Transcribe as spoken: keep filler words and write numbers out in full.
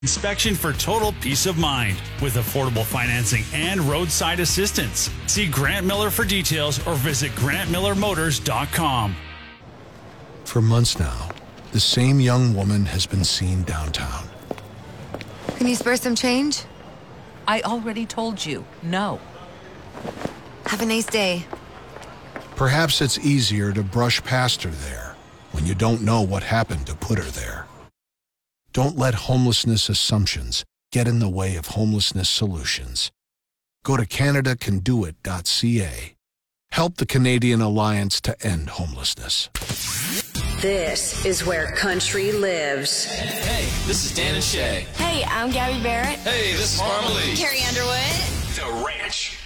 inspection for total peace of mind with affordable financing and roadside assistance. See Grant Miller for details or visit grant miller motors dot com. For months now, the same young woman has been seen downtown. Can you spare some change? I already told you, no. Have a nice day. Perhaps it's easier to brush past her there when you don't know what happened to put her there. Don't let homelessness assumptions get in the way of homelessness solutions. Go to canada can do it dot c a. Help the Canadian Alliance to End Homelessness. This is where country lives. Hey, this is Dan and Shay. Hey, I'm Gabby Barrett. Hey, this is Marmalade. Carrie Underwood. The Ranch.